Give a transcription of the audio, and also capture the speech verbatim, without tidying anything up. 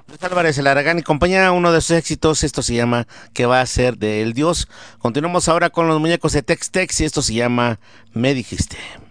Luis Álvarez, el Aragán y compañía, uno de sus éxitos, esto se llama ¿Qué va a ser de el Dios? Continuamos ahora con los muñecos de Tex Tex y esto se llama Me dijiste.